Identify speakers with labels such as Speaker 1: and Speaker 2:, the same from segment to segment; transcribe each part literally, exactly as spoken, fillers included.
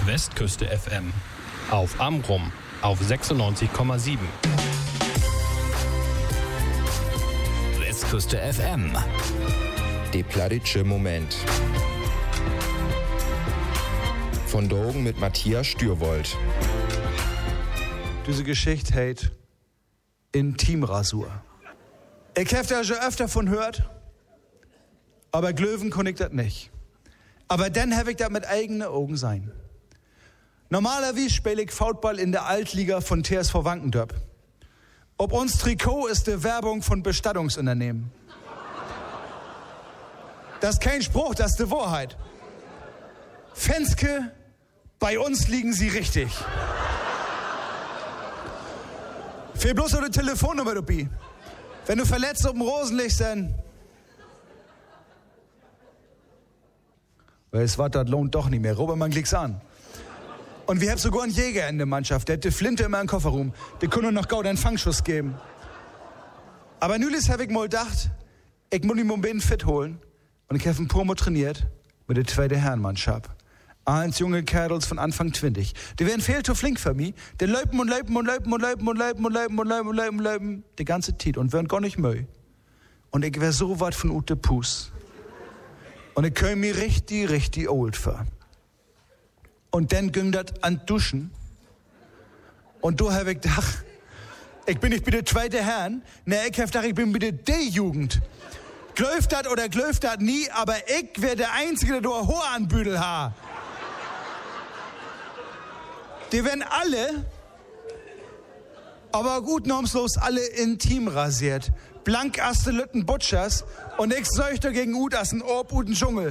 Speaker 1: Westküste F M. Auf Amrum auf sechsundneunzig Komma sieben.
Speaker 2: Westküste F M.
Speaker 3: Der plattitsche Moment. Von Drogen mit Matthias Stürwold.
Speaker 4: Diese Geschichte heißt Intimrasur. Ich hab da schon öfter von hört, aber Glöwen kann ich das nicht. Aber dann hab ich das mit eigenen Augen sein. Normalerweise spiele ich Football in der Altliga von T S V Wankendorp. Ob uns Trikot ist die Werbung von Bestattungsunternehmen. Das ist kein Spruch, das ist die Wahrheit. Fenske, bei uns liegen sie richtig. Fehl bloß noch eine Telefonnummer dabei. Wenn du verletzt auf dem Rosen liegst, dann... Weil es war, das lohnt doch nicht mehr. Robermann klick's an. Und wir haben sogar einen Jäger in der Mannschaft, der hat die Flinte immer im Kofferraum. Der kann nur noch gaut einen Fangschuss geben. Aber nülis habe ich mal gedacht, ich muss ihn mal ein bisschen fit holen. Und ich habe ein Promo trainiert mit der zweiten Herrenmannschaft. Eins junge Kerls von Anfang zwanzig. Die werden viel zu flink für mich. Die laufen und laufen und laufen und laufen und laufen und laufen und laufen und laufen und laufen die ganze Zeit und werden gar nicht müde. Und ich wär so weit von Ute Puss. Und ich käme mir richtig, richtig old vor. Und dann ging das an Duschen. Und da habe ich gedacht, ich bin nicht bitte zweite Herrn. Ne, ich habe gedacht, ich bin bitte die Jugend. Glöft dat oder glöft dat nie, aber ich wär der Einzige, der da Haar an Büdel ha. Die werden alle, aber gut namenslos, alle intim rasiert. Blank aste Lütten Butchers und ich seuchte gegen Ut as ein Orb uten Dschungel.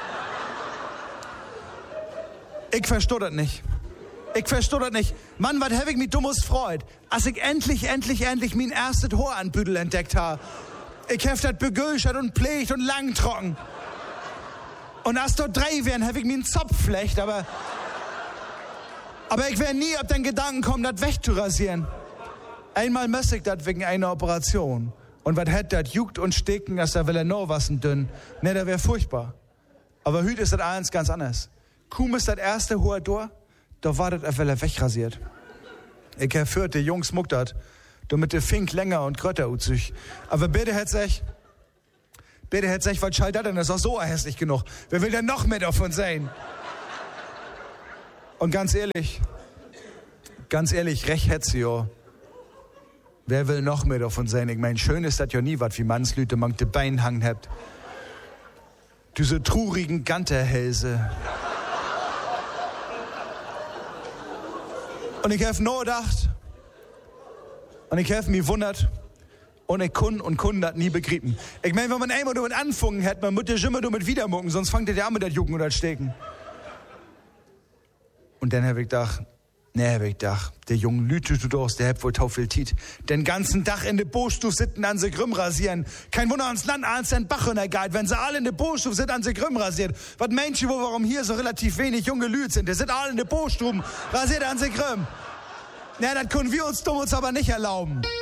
Speaker 4: Ich versteh das nicht. Ich versteh das nicht. Mann, was hab ich mich dummes freut, als ich endlich, endlich, endlich mein erstes Haar an Büdel entdeckt ha. Ich hab das begülschert und pflegt und lang trocken. Und als dort drei wären, hab ich mir einen Zopf flecht, aber... Aber ich wär nie auf den Gedanken kommen, das wegzurasieren. Einmal müsste ich das wegen einer Operation. Und was hätt das juckt und stecken, als da will er noch was dünn. Ne, das wär furchtbar. Aber heute ist das eins ganz anders. Kuhm ist das erste hohe Door, da war das, weil er wegrasiert. Ich hab vierte Jungs muckt das. Damit der Fink länger und grötter uzig. Aber bitte hätt sich, bitte hätt sich, was schall das denn? Das ist doch so hässlich genug. Wer will denn noch mehr davon sein? Und ganz ehrlich, ganz ehrlich, recht hätt sie ja. Wer will noch mehr davon sein? Ich mein, schön ist das ja nie, was wie Mannslüte mank de Bein hangen habt. Diese trurigen Ganterhälse. Und ich hab nur gedacht, und ich hab mich wundert, und ich kun und kun das nie begrieben. Ich mein, wenn man einmal damit anfangen hätte, man müsste immer damit wieder mucken, sonst fangt der an mit das Jucken und das Stecken. Und dann hab ich gedacht, ne, hab ich gedacht, der junge Lüte du durst, der hat wohl tau viel Tiet. Den ganzen Tag in de Boostuf sitten an se Grüm rasieren. Kein Wunder ans Land als den Bach runtergeht, wenn sie alle in de Boostuf sind an se Grüm rasiert. Was Menschen, wo warum hier so relativ wenig junge Lüte sind, die sind alle in de Boostuben rasiert an se Grüm. Na, das können wir uns dumm uns aber nicht erlauben.